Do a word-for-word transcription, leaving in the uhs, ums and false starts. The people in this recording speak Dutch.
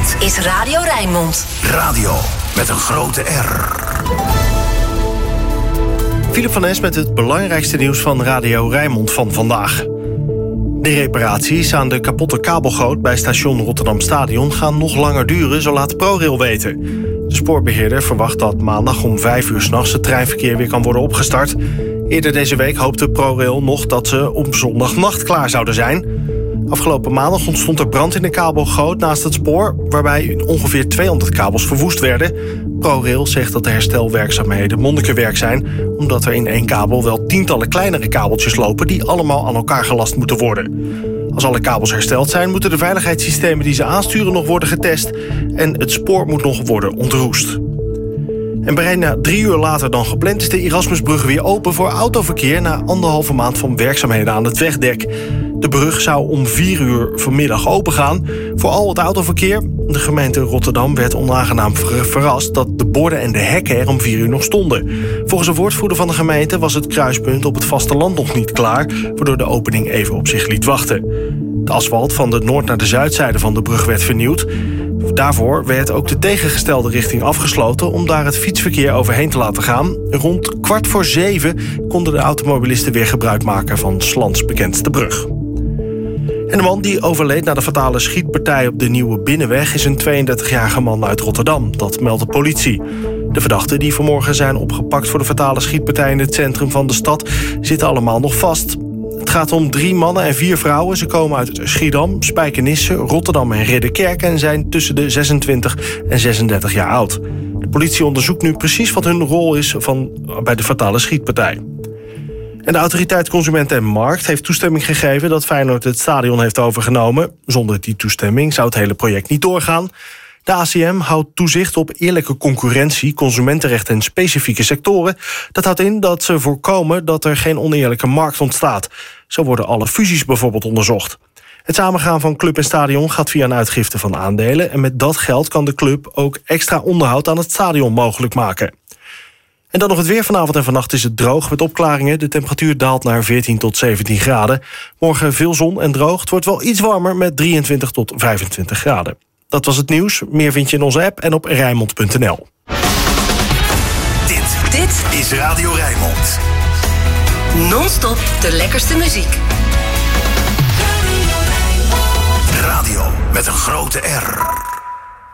Dit is Radio Rijnmond. Radio met een grote R. Philip van Es met het belangrijkste nieuws van Radio Rijnmond van vandaag. De reparaties aan de kapotte kabelgoot bij station Rotterdam Stadion gaan nog langer duren, zo laat ProRail weten. De spoorbeheerder verwacht dat maandag om vijf uur 's nachts het treinverkeer weer kan worden opgestart. Eerder deze week hoopte ProRail nog dat ze op zondagnacht klaar zouden zijn. Afgelopen maandag ontstond er brand in de kabelgoot naast het spoor, waarbij ongeveer tweehonderd kabels verwoest werden. ProRail zegt dat de herstelwerkzaamheden monnikenwerk zijn, omdat er in één kabel wel tientallen kleinere kabeltjes lopen die allemaal aan elkaar gelast moeten worden. Als alle kabels hersteld zijn, moeten de veiligheidssystemen die ze aansturen nog worden getest en het spoor moet nog worden ontroest. En bijna drie uur later dan gepland is de Erasmusbrug weer open voor autoverkeer na anderhalve maand van werkzaamheden aan het wegdek. De brug zou om vier uur vanmiddag opengaan voor al het autoverkeer. De gemeente Rotterdam werd onaangenaam ver- verrast dat de borden en de hekken er om vier uur nog stonden. Volgens een woordvoerder van de gemeente was het kruispunt op het vasteland nog niet klaar, waardoor de opening even op zich liet wachten. De asfalt van de noord- naar de zuidzijde van de brug werd vernieuwd. Daarvoor werd ook de tegengestelde richting afgesloten om daar het fietsverkeer overheen te laten gaan. Rond kwart voor zeven konden de automobilisten weer gebruik maken van 's lands bekendste brug. En de man die overleed na de fatale schietpartij op de Nieuwe Binnenweg is een tweeëndertigjarige man uit Rotterdam. Dat meldt de politie. De verdachten die vanmorgen zijn opgepakt voor de fatale schietpartij in het centrum van de stad zitten allemaal nog vast. Het gaat om drie mannen en vier vrouwen. Ze komen uit Schiedam, Spijkenisse, Rotterdam en Ridderkerk en zijn tussen de zesentwintig en zesendertig jaar oud. De politie onderzoekt nu precies wat hun rol is van, bij de fatale schietpartij. En de autoriteit Consument en Markt heeft toestemming gegeven dat Feyenoord het stadion heeft overgenomen. Zonder die toestemming zou het hele project niet doorgaan. De A C M houdt toezicht op eerlijke concurrentie, consumentenrecht en specifieke sectoren. Dat houdt in dat ze voorkomen dat er geen oneerlijke markt ontstaat. Zo worden alle fusies bijvoorbeeld onderzocht. Het samengaan van club en stadion gaat via een uitgifte van aandelen en met dat geld kan de club ook extra onderhoud aan het stadion mogelijk maken. En dan nog het weer. Vanavond en vannacht is het droog met opklaringen. De temperatuur daalt naar veertien tot zeventien graden. Morgen veel zon en droog. Het wordt wel iets warmer met drieëntwintig tot vijfentwintig graden. Dat was het nieuws. Meer vind je in onze app en op rijnmond punt n l. Dit, dit is Radio Rijnmond. Non-stop de lekkerste muziek. Radio met een grote R.